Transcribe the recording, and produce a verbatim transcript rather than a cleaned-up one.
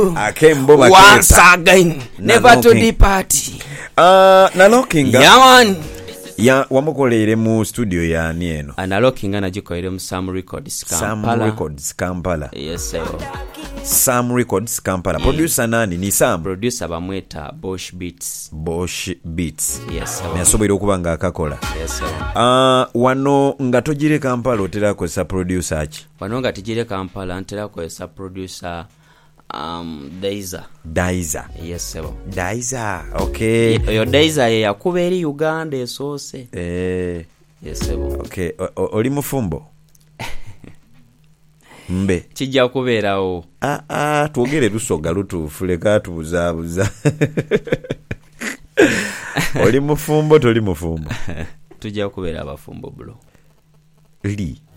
Akembo maketa. Once again, never to depart. Uh, nalokinga. Yaman. Ya wamukolere mu studio ya ni eno. Analokinga nagikolere mu Sam Records Kampala. Sam Records Kampala. Yes sir. Sam Records Kampala. Mm. Producer nani ni Sam? Producer bamweta Bosch Beats. Bosch Beats. Yes sir. Nasobola okubanga akakola. Yes sir. Ah, uh, wano nga tojire Kampala otera ko sa producer achi. Wano nga tijire Kampala ntera ko sa producer um Daiza. Daiza. Yes sir. Daiza. Okay. Yo Daiza ye yakuba eri Uganda esose. Eh. Yes sir. Okay, oli mufumbo. Mbe kijja kubeerawo. Ah ah tuogere lusoga lutuufu leka tubuzaabuza. Oli mufumbo toli mufumbo. Tujja kubeera abafumbo bro. Li